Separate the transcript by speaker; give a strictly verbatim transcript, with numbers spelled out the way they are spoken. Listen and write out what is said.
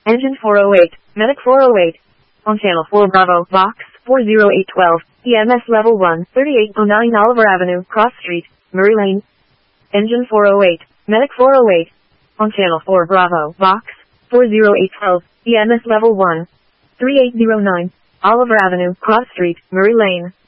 Speaker 1: Engine four oh eight, Medic four oh eight. On Channel four Bravo, Box four oh eight twelve, E M S Level one, thirty-eight oh nine Oliver Avenue, Cross Street, Murray Lane. Engine four oh eight, Medic four oh eight. On Channel four Bravo, Box four oh eight twelve, E M S Level one, thirty-eight oh nine, Oliver Avenue, Cross Street, Murray Lane.